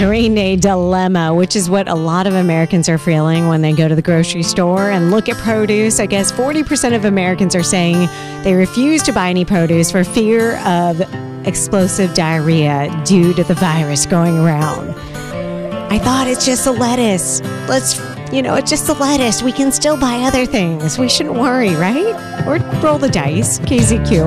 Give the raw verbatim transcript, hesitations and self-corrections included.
Green Day dilemma, which is what a lot of Americans are feeling when they go to the grocery store and look at produce. I guess forty percent of Americans are saying they refuse to buy any produce for fear of explosive diarrhea due to the virus going around. I thought it's just a lettuce. Let's, you know, it's just a lettuce. We can still buy other things. We shouldn't worry, right? Or roll the dice. K Z Q.